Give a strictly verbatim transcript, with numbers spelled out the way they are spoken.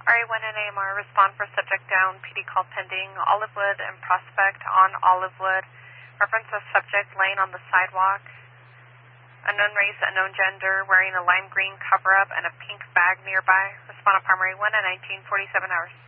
R A one N A M R, respond for subject down, P D call pending, Olivewood and Prospect on Olivewood. Reference of subject laying on the sidewalk. Unknown race, unknown gender, wearing a lime green cover-up and a pink bag nearby. Respond on primary one at nineteen forty-seven hours.